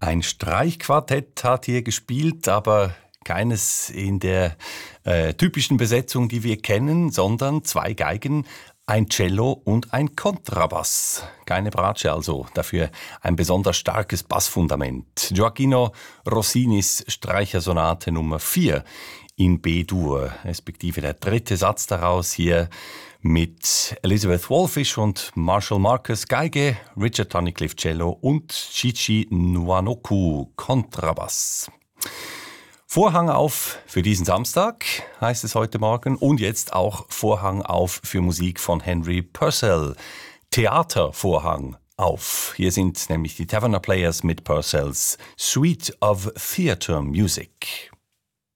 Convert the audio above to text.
Ein Streichquartett hat hier gespielt, aber keines in der typischen Besetzung, die wir kennen, sondern zwei Geigen, ein Cello und ein Kontrabass. Keine Bratsche also, dafür ein besonders starkes Bassfundament. Gioacchino Rossinis Streichersonate Nummer 4 in B-Dur, respektive der dritte Satz daraus hier mit Elizabeth Wallfish und Marshall Marcus Geige, Richard Tunnicliffe Cello und Shichi Nwanoku Kontrabass. Vorhang auf für diesen Samstag, heißt es heute Morgen. Und jetzt auch Vorhang auf für Musik von Henry Purcell. Theatervorhang auf. Hier sind nämlich die Taverner Players mit Purcells Suite of Theatre Music.